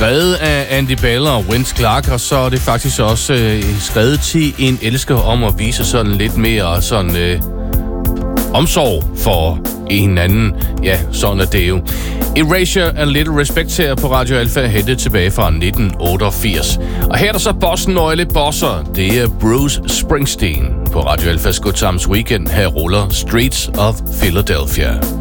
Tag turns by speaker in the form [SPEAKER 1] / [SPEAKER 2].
[SPEAKER 1] Skrevet af Andy Bell og Vince Clarke, og så er det faktisk også skrevet til en elsker om at vise sådan lidt mere sådan omsorg for en anden. Ja, sådan er det jo. Erasure and Little Respect her på Radio Alpha, hentet tilbage fra 1988. Og her er der så bossen og alle bosser. Det er Bruce Springsteen på Radio Alphas Good Times Weekend. Her ruller Streets of Philadelphia.